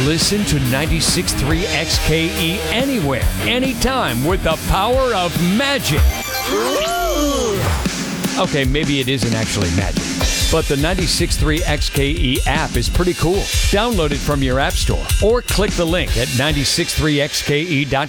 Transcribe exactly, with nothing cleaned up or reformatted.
Listen to ninety-six point three X K E anywhere, anytime with the power of magic. Okay, maybe it isn't actually magic, but the ninety-six point three X K E app is pretty cool. Download it from your app store or click the link at nine six three X K E dot com.